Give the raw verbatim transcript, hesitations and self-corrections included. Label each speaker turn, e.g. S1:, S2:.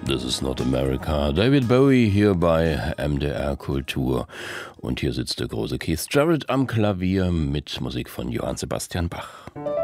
S1: This is not America. David Bowie hier bei M D R Kultur. Und hier sitzt der große Keith Jarrett am Klavier mit Musik von Johann Sebastian Bach.